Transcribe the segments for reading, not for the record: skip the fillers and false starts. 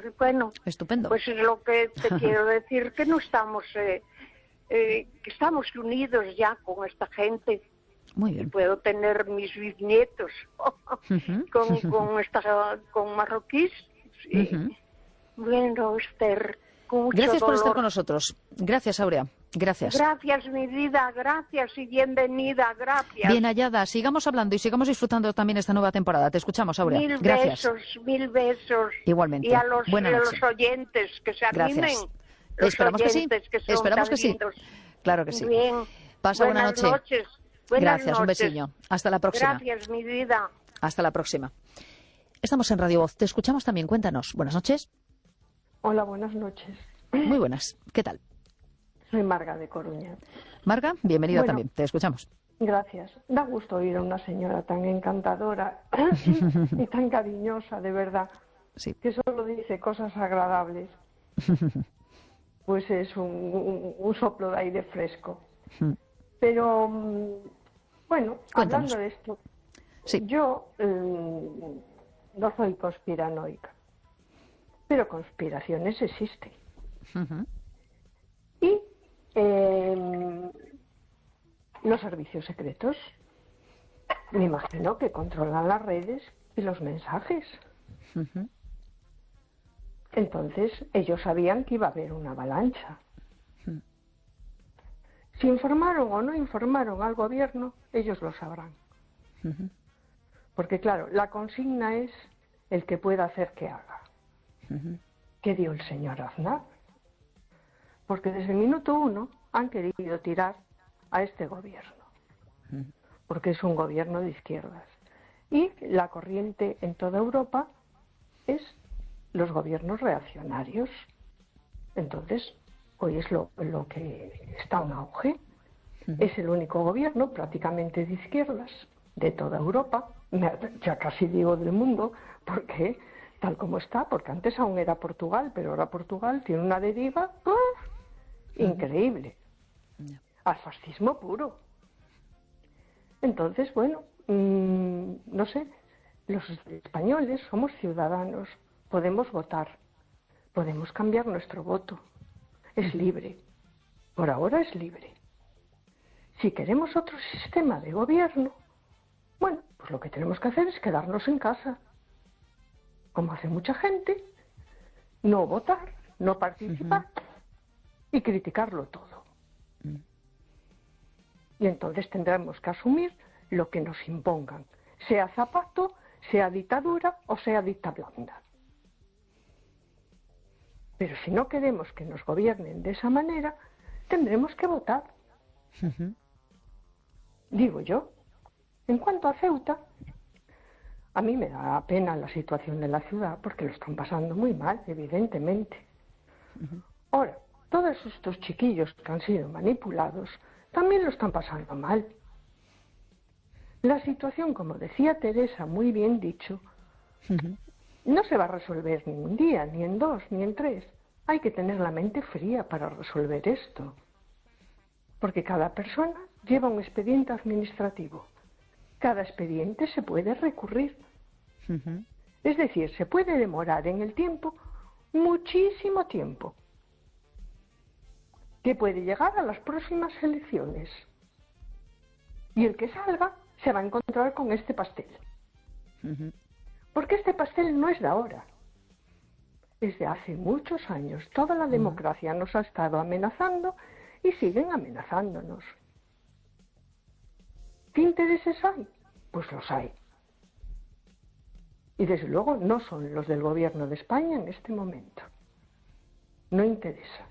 Bueno, Estupendo. pues es lo que te quiero decir, que no estamos, que estamos unidos ya con esta gente. Muy Y bien. puedo tener mis bisnietos con marroquíes. Sí. Bueno, Esther, con mucho Gracias por estar dolor. con nosotros. Gracias, Aurea. Gracias. Gracias, mi vida, gracias y bienvenida, gracias. Bien hallada. Sigamos hablando y sigamos disfrutando también esta nueva temporada. Te escuchamos, Aurea. Gracias. Mil besos. Igualmente. Y a los Buena noche. oyentes que se animen. Gracias. Los Esperamos que sí. oyentes que son Esperamos tan que sí. lindos. Claro que sí. Bien. Pasa buena Buenas noche. noches. Buenas Gracias, un noches. besillo. Hasta la próxima. Gracias, mi vida. Hasta la próxima. Estamos en Radio Voz. Te escuchamos también. Cuéntanos. Buenas noches. Hola, buenas noches. Muy buenas. ¿Qué tal? Soy Marga de Coruña. Marga, bienvenida Bueno, también. Te escuchamos. Gracias. Da gusto oír a una señora tan encantadora y tan cariñosa, de verdad, Sí. que solo dice cosas agradables. Pues es un soplo de aire fresco. Pero, bueno, Cuéntanos. hablando de esto, Sí. yo no soy conspiranoica, pero conspiraciones existen. Y los servicios secretos, me imagino que controlan las redes y los mensajes. Entonces, ellos sabían que iba a haber una avalancha. Si informaron o no informaron al gobierno, ellos lo sabrán. Porque, claro, la consigna es el que pueda hacer que haga. ¿Qué dio el señor Aznar? Porque desde el minuto 1 han querido tirar a este gobierno. Porque es un gobierno de izquierdas. Y la corriente en toda Europa es los gobiernos reaccionarios. Entonces, hoy es lo que está en auge. Es el único gobierno prácticamente de izquierdas de toda Europa, ya casi digo del mundo, porque tal como está, porque antes aún era Portugal, pero ahora Portugal tiene una deriva increíble, al fascismo puro. Entonces, bueno, no sé, los españoles somos ciudadanos, podemos votar, podemos cambiar nuestro voto, es libre, por ahora es libre. Si queremos otro sistema de gobierno, bueno, pues lo que tenemos que hacer es quedarnos en casa, como hace mucha gente, no votar, no participar y criticarlo todo. Y entonces tendremos que asumir lo que nos impongan, sea Zapato, sea dictadura o sea dicta blanda. Pero si no queremos que nos gobiernen de esa manera, tendremos que votar. Digo yo. En cuanto a Ceuta, a mí me da pena la situación de la ciudad porque lo están pasando muy mal, evidentemente. Ahora, todos estos chiquillos que han sido manipulados también lo están pasando mal. La situación, como decía Teresa, muy bien dicho, no se va a resolver ni un día, ni en 2, ni en 3. Hay que tener la mente fría para resolver esto. Porque cada persona lleva un expediente administrativo. Cada expediente se puede recurrir. Es decir, se puede demorar en el tiempo muchísimo tiempo, que puede llegar a las próximas elecciones. Y el que salga se va a encontrar con este pastel. Porque este pastel no es de ahora. Es de hace muchos años. Toda la democracia nos ha estado amenazando y siguen amenazándonos. ¿Qué intereses hay? Pues los hay. Y desde luego no son los del gobierno de España en este momento. No interesa.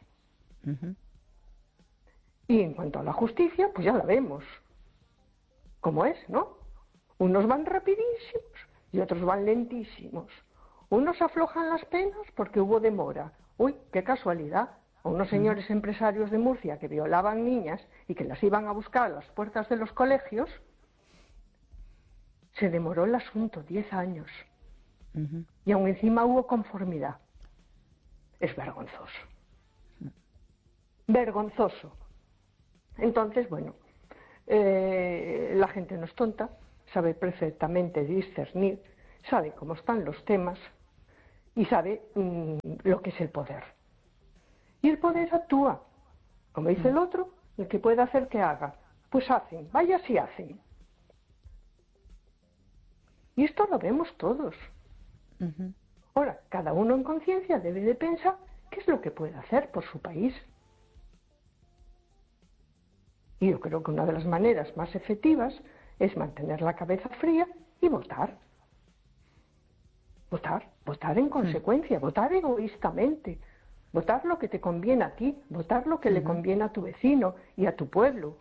Y en cuanto a la justicia, pues ya la vemos. ¿Cómo es, no? Unos van rapidísimos y otros van lentísimos. Unos aflojan las penas porque hubo demora. Uy, qué casualidad. A unos señores empresarios de Murcia que violaban niñas y que las iban a buscar a las puertas de los colegios, se demoró el asunto 10 años. Y aún encima hubo conformidad. Es vergonzoso. Vergonzoso. Entonces, bueno, la gente no es tonta, sabe perfectamente discernir, sabe cómo están los temas y sabe lo que es el poder. Y el poder actúa. Como dice el otro, el que puede hacer que haga. Pues hacen, vaya si hacen. Y esto lo vemos todos. Ahora, cada uno en conciencia debe de pensar qué es lo que puede hacer por su país. Y yo creo que una de las maneras más efectivas es mantener la cabeza fría y votar. Votar en consecuencia, votar egoístamente, votar lo que te conviene a ti, votar lo que le conviene a tu vecino y a tu pueblo.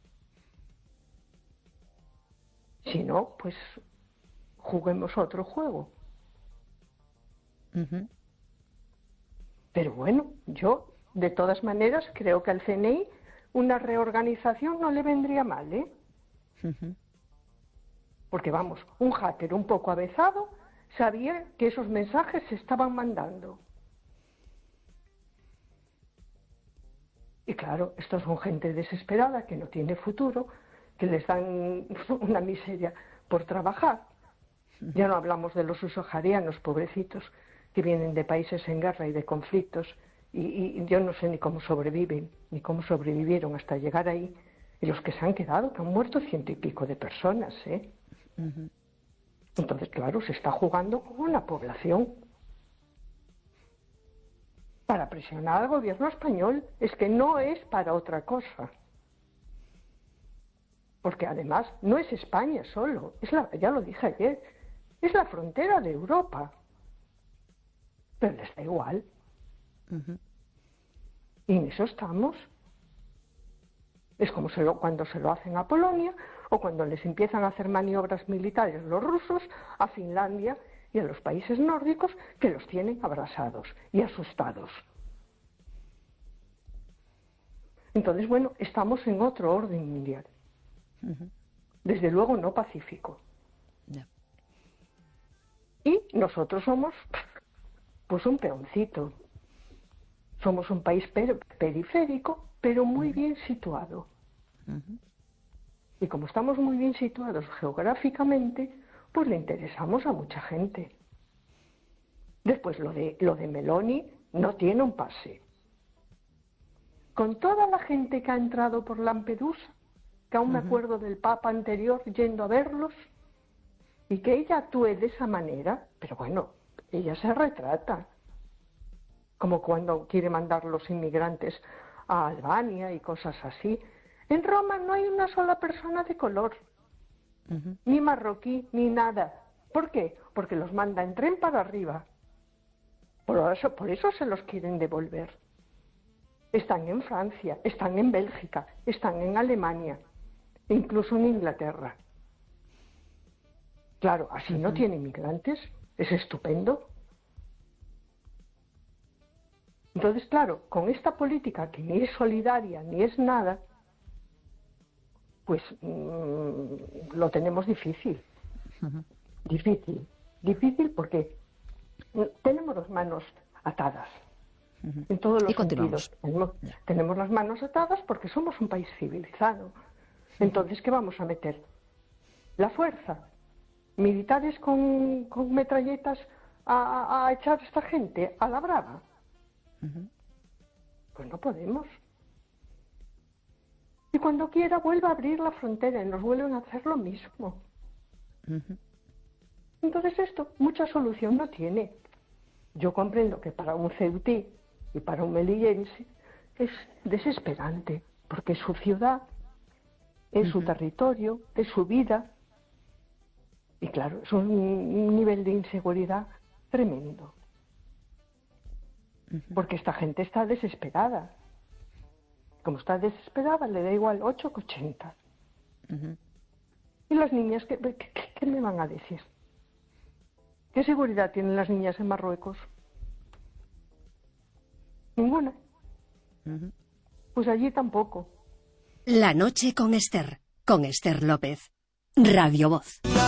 Si no, pues juguemos otro juego. Pero bueno, yo de todas maneras creo que al CNI una reorganización no le vendría mal, ¿eh? Porque vamos, un hacker un poco avezado sabía que esos mensajes se estaban mandando. Y claro, estos son gente desesperada que no tiene futuro, que les dan una miseria por trabajar. Ya no hablamos de los subsaharianos, pobrecitos, que vienen de países en guerra y de conflictos, y yo no sé ni cómo sobreviven, ni cómo sobrevivieron hasta llegar ahí, y los que se han quedado, que han muerto 100 y pico de personas, ¿eh? Entonces, claro, se está jugando con una población. Para presionar al gobierno español, es que no es para otra cosa. Porque además no es España solo, ya lo dije ayer, es la frontera de Europa. Pero les da igual. Y en eso estamos. Es como cuando se lo hacen a Polonia o cuando les empiezan a hacer maniobras militares los rusos a Finlandia y a los países nórdicos, que los tienen abrasados y asustados. Entonces, bueno, estamos en otro orden mundial. Desde luego no pacífico. Y nosotros somos pues un peoncito. Somos un país periférico, pero muy bien situado. Y como estamos muy bien situados geográficamente, pues le interesamos a mucha gente. Después lo de Meloni no tiene un pase. Con toda la gente que ha entrado por Lampedusa, que aún me acuerdo del Papa anterior yendo a verlos, y que ella actúe de esa manera, pero bueno, ella se retrata. Como cuando quiere mandar los inmigrantes a Albania y cosas así. En Roma no hay una sola persona de color, ni marroquí, ni nada. ¿Por qué? Porque los manda en tren para arriba. Por eso se los quieren devolver. Están en Francia, están en Bélgica, están en Alemania, incluso en Inglaterra. Claro, así no tiene inmigrantes, es estupendo. Entonces, claro, con esta política que ni es solidaria ni es nada, pues lo tenemos difícil. Difícil porque tenemos las manos atadas. En todos los sentidos. Tenemos las manos atadas porque somos un país civilizado. Entonces, ¿qué vamos a meter? La fuerza. Militares con metralletas a echar a esta gente a la brava. Pues no podemos. Y cuando quiera vuelve a abrir la frontera y nos vuelven a hacer lo mismo. Entonces esto mucha solución no tiene. Yo comprendo que para un ceutí y para un melillense es desesperante, porque es su ciudad, es su territorio, es su vida. Y claro, es un nivel de inseguridad tremendo. Porque esta gente está desesperada. Como está desesperada, le da igual 8 que 80. ¿Y las niñas qué me van a decir? ¿Qué seguridad tienen las niñas en Marruecos? Ninguna. Pues allí tampoco. La noche con Esther López. Radio Voz.